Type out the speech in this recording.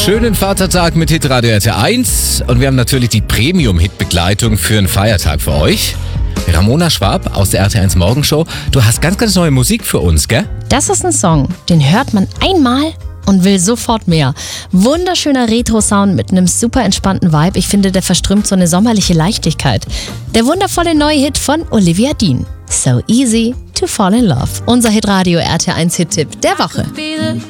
Schönen Vatertag mit Hitradio RTL 1 und wir haben natürlich die Premium-Hit-Begleitung für einen Feiertag für euch. Ramona Schwab aus der RTL 1 Morgenshow. Du hast ganz, ganz neue Musik für uns, gell? Das ist ein Song, den hört man einmal und will sofort mehr. Wunderschöner Retro-Sound mit einem super entspannten Vibe. Ich finde, der verströmt so eine sommerliche Leichtigkeit. Der wundervolle neue Hit von Olivia Dean. So easy to fall in love. Unser Hitradio RTL 1 Hit-Tipp der Woche.